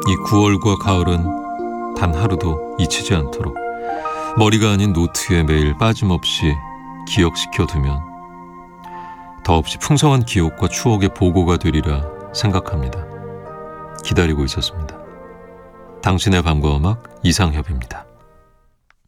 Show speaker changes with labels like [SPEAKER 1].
[SPEAKER 1] 이 9월과 가을은 단 하루도 잊히지 않도록 머리가 아닌 노트에 매일 빠짐없이 기억시켜두면 더없이 풍성한 기억과 추억의 보고가 되리라 생각합니다. 기다리고 있었습니다. 당신의 밤과 음악 이상협입니다.